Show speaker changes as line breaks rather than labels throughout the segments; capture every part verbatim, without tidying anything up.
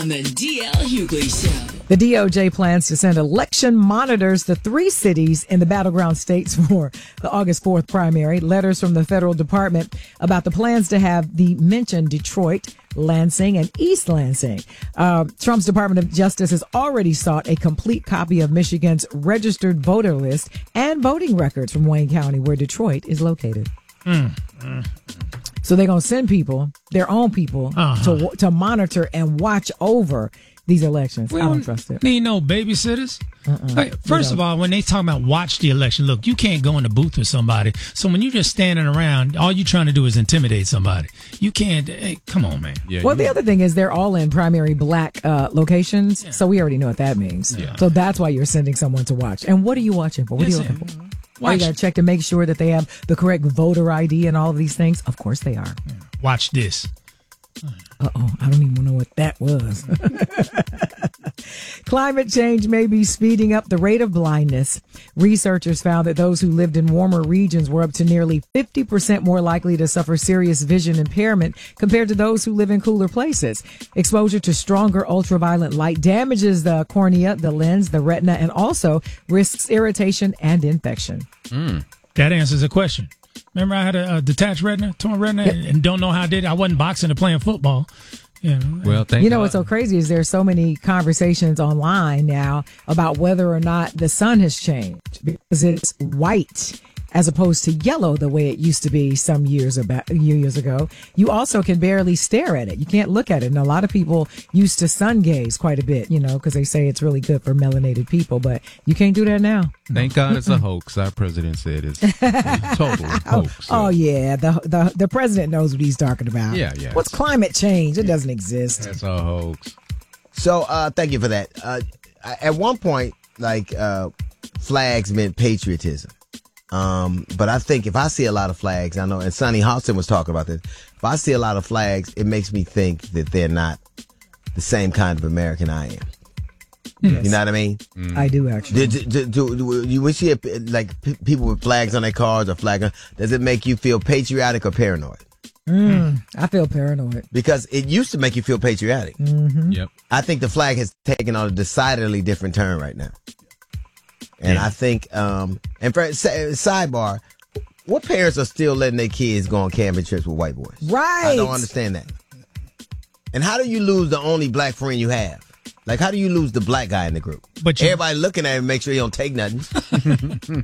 On the D L Hughley Show.
The D O J plans to send election monitors to three cities in the battleground states for the August fourth primary. Letters from the federal department about the plans to have the mentioned Detroit, Lansing, and East Lansing. Uh, Trump's Department of Justice has already sought a complete copy of Michigan's registered voter list and voting records from Wayne County, where Detroit is located. Mm, mm. So they're going to send people, their own people, uh-huh. to to monitor and watch over these elections. We I don't, don't trust it.
Need no babysitters. Uh-uh. Like, first of all, when they talk about watch the election, look, you can't go in the booth with somebody. So when you're just standing around, all you're trying to do is intimidate somebody. You can't. Hey, come on, man.
Yeah, well, the other thing is they're all in primary black uh, locations, yeah. so we already know what that means. Yeah. So that's why you're sending someone to watch. And what are you watching for? What Listen, are you looking for? Why you got to check to make sure that they have the correct voter I D and all of these things? Of course they are.
Yeah. Watch this.
Uh-oh, I don't even know what that was. Climate change may be speeding up the rate of blindness. Researchers found that those who lived in warmer regions were up to nearly fifty percent more likely to suffer serious vision impairment compared to those who live in cooler places. Exposure to stronger ultraviolet light damages the cornea, the lens, the retina, and also risks irritation and infection.
Mm. That answers the question. Remember, I had a, a detached retina, torn retina, yep. and don't know how I did it. I wasn't boxing or playing football. You know,
well, thank
you know what's so crazy is there's so many conversations online now about whether or not the sun has changed because it's white as opposed to yellow the way it used to be some years about years ago. You also can barely stare at it. You can't look at it. And a lot of people used to sun gaze quite a bit, you know, because they say it's really good for melanated people, but you can't do that now.
Thank God it's a hoax. Our president said it's, it's total hoax.
So. Oh, yeah. The, the the president knows what he's talking about.
Yeah, yeah.
What's climate change? It doesn't exist.
That's a hoax.
So, uh, thank you for that. Uh, at one point, like, uh, flags meant patriotism. Um, but I think if I see a lot of flags, I know, and Sonny Hawson was talking about this. If I see a lot of flags, it makes me think that they're not the same kind of American I am. Yes. You know what I mean?
Mm. I do actually.
Do, do, do, do you wish you had, like p- people with flags on their cars or flag on, does it make you feel patriotic or paranoid?
Mm, I feel paranoid.
Because it used to make you feel patriotic.
Mm-hmm.
Yep.
I think the flag has taken on a decidedly different turn right now. And yeah. I think, um, and for sidebar, what parents are still letting their kids go on camping trips with white boys?
Right.
I don't understand that. And how do you lose the only black friend you have? Like, how do you lose the black guy in the group? But you, everybody looking at him, make sure he don't take nothing.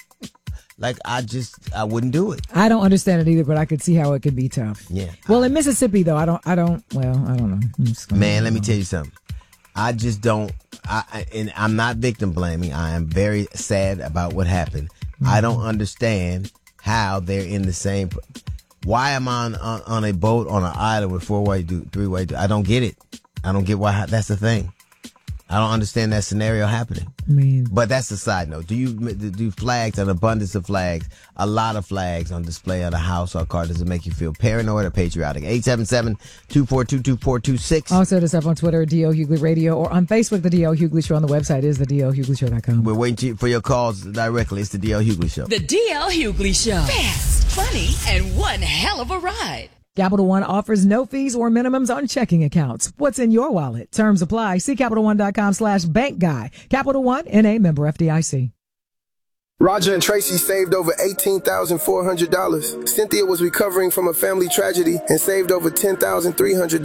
Like, I just, I wouldn't do it.
I don't understand it either, but I could see how it could be tough.
Yeah.
Well, in Mississippi, though, I don't, I don't, well, I don't know.
Man, let me tell you something. I just don't, I, and I'm not victim blaming. I am very sad about what happened. Mm-hmm. I don't understand how they're in the same. Why am I on, on, on a boat on an island with four white dudes, three white dudes? I don't get it. I don't get why that's the thing. I don't understand that scenario happening.
I mean,
but that's a side note. Do you do flags, an abundance of flags, a lot of flags on display at a house or car? Does it make you feel paranoid or patriotic? eight seven seven, two four two, two four two six.
Also, hit us up on Twitter, D L Hughley Radio, or on Facebook, The D L Hughley Show. On the website is the D L Hughley Show dot com.
We're waiting for your calls directly. It's The D L Hughley Show.
The D L Hughley Show. Fast, funny, and one hell of a ride.
Capital One offers no fees or minimums on checking accounts. What's in your wallet? Terms apply. See Capital One dot com slash bank guy. Capital One, N A, member F D I C.
Roger and Tracy saved over eighteen thousand four hundred dollars. Cynthia was recovering from a family tragedy and saved over ten thousand three hundred dollars.